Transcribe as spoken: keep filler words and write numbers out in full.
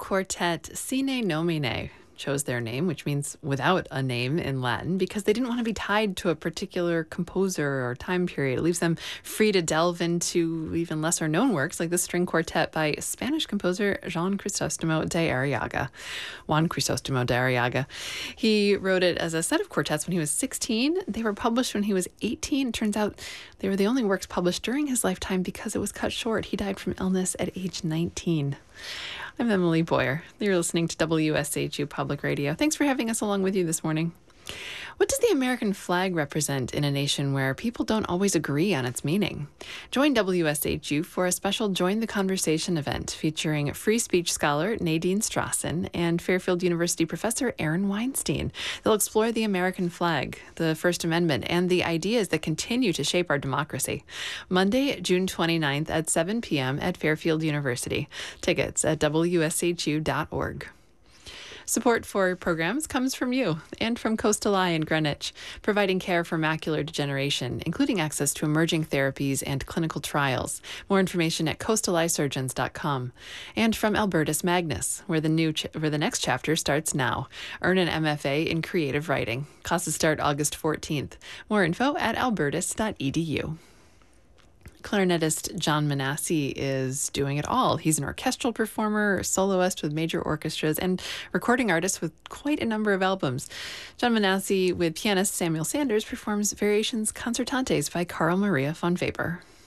quartet Sine Nomine chose their name, which means without a name in Latin, because they didn't want to be tied to a particular composer or time period. It leaves them free to delve into even lesser known works like the string quartet by Spanish composer Juan Crisostomo de Arriaga. Juan Crisostomo de Arriaga. He wrote it as a set of quartets when he was sixteen. They were published when he was eighteen. It turns out they were the only works published during his lifetime because it was cut short. He died from illness at age nineteen. I'm Emily Boyer. You're listening to W S H U Public Radio. Thanks for having us along with you this morning. What does the American flag represent in a nation where people don't always agree on its meaning? Join W S H U for a special Join the Conversation event featuring free speech scholar Nadine Strassen and Fairfield University professor Aaron Weinstein. They'll explore the American flag, the First Amendment, and the ideas that continue to shape our democracy. Monday, June twenty-ninth at seven p.m. at Fairfield University. Tickets at W S H U dot org. Support for programs comes from you and from Coastal Eye in Greenwich, providing care for macular degeneration, including access to emerging therapies and clinical trials. More information at coastal eye surgeons dot com. And from Albertus Magnus, where the new ch- where the next chapter starts now. Earn an M F A in creative writing. Classes start August fourteenth. More info at albertus dot e d u. Clarinetist John Manassi is doing it all. He's an orchestral performer, soloist with major orchestras, and recording artist with quite a number of albums. John Manassi, with pianist Samuel Sanders, performs Variations Concertantes by Carl Maria von Weber.